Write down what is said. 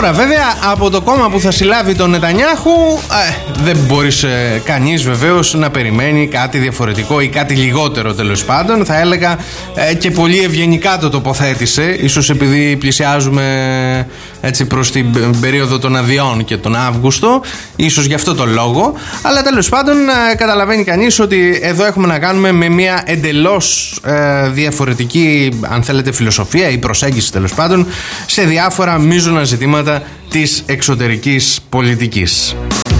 Τώρα βέβαια από το κόμμα που θα συλλάβει τον Νετανιάχου δεν μπορείς κανείς βεβαίως να περιμένει κάτι διαφορετικό ή κάτι λιγότερο, τέλος πάντων. Θα έλεγα και πολύ ευγενικά το τοποθέτησε, ίσως επειδή πλησιάζουμε έτσι προς την περίοδο των αδειών και τον Αύγουστο, ίσως γι' αυτό το λόγο. Αλλά τέλος πάντων καταλαβαίνει κανείς ότι εδώ έχουμε να κάνουμε με μια εντελώς διαφορετική, αν θέλετε, φιλοσοφία ή προσέγγιση, τέλος πάντων, σε διάφορα μείζωνα ζητήματα της εξωτερικής πολιτικής.